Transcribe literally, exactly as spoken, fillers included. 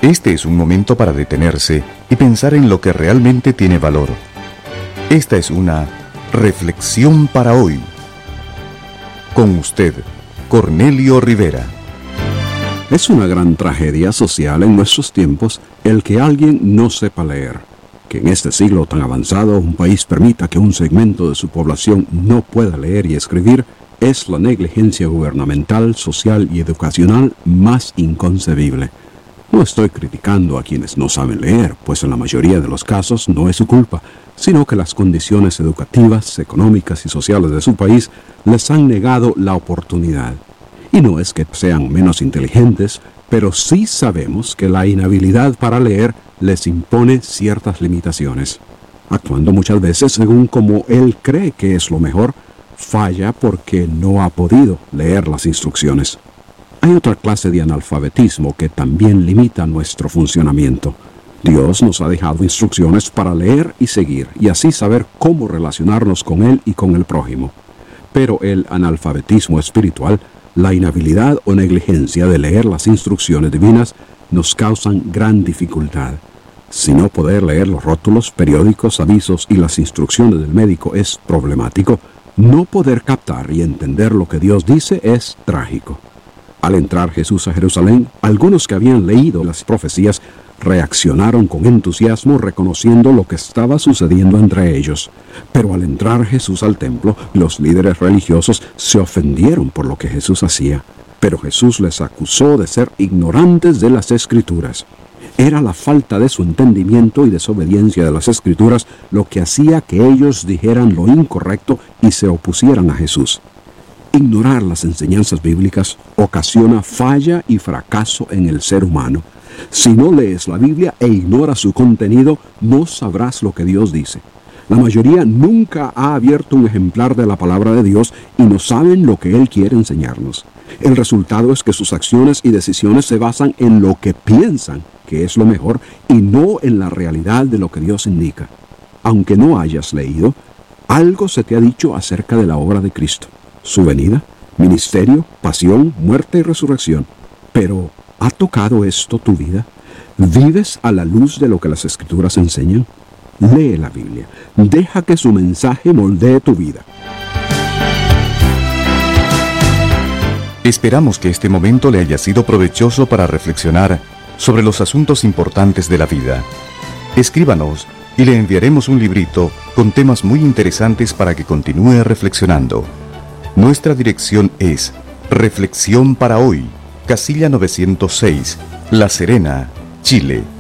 Este es un momento para detenerse y pensar en lo que realmente tiene valor. Esta es una reflexión para hoy. Con usted, Cornelio Rivera. Es una gran tragedia social en nuestros tiempos el que alguien no sepa leer. Que en este siglo tan avanzado un país permita que un segmento de su población no pueda leer y escribir es la negligencia gubernamental, social y educacional más inconcebible. No estoy criticando a quienes no saben leer, pues en la mayoría de los casos no es su culpa, sino que las condiciones educativas, económicas y sociales de su país les han negado la oportunidad. Y no es que sean menos inteligentes, pero sí sabemos que la inhabilidad para leer les impone ciertas limitaciones. Actuando muchas veces según como él cree que es lo mejor, falla porque no ha podido leer las instrucciones. Hay otra clase de analfabetismo que también limita nuestro funcionamiento. Dios nos ha dejado instrucciones para leer y seguir, y así saber cómo relacionarnos con Él y con el prójimo. Pero el analfabetismo espiritual, la inhabilidad o negligencia de leer las instrucciones divinas, nos causan gran dificultad. Si no poder leer los rótulos, periódicos, avisos y las instrucciones del médico es problemático, no poder captar y entender lo que Dios dice es trágico. Al entrar Jesús a Jerusalén, algunos que habían leído las profecías reaccionaron con entusiasmo reconociendo lo que estaba sucediendo entre ellos. Pero al entrar Jesús al templo, los líderes religiosos se ofendieron por lo que Jesús hacía. Pero Jesús les acusó de ser ignorantes de las Escrituras. Era la falta de su entendimiento y desobediencia de las Escrituras lo que hacía que ellos dijeran lo incorrecto y se opusieran a Jesús. Ignorar las enseñanzas bíblicas ocasiona falla y fracaso en el ser humano. Si no lees la Biblia e ignoras su contenido, no sabrás lo que Dios dice. La mayoría nunca ha abierto un ejemplar de la palabra de Dios y no saben lo que Él quiere enseñarnos. El resultado es que sus acciones y decisiones se basan en lo que piensan que es lo mejor y no en la realidad de lo que Dios indica. Aunque no hayas leído, algo se te ha dicho acerca de la obra de Cristo, su venida, ministerio, pasión, muerte y resurrección. Pero, ¿ha tocado esto tu vida? ¿Vives a la luz de lo que las Escrituras enseñan? Lee la Biblia. Deja que su mensaje moldee tu vida. Esperamos que este momento le haya sido provechoso para reflexionar sobre los asuntos importantes de la vida. Escríbanos y le enviaremos un librito con temas muy interesantes para que continúe reflexionando. Nuestra dirección es Reflexión para Hoy, Casilla novecientos seis, La Serena, Chile.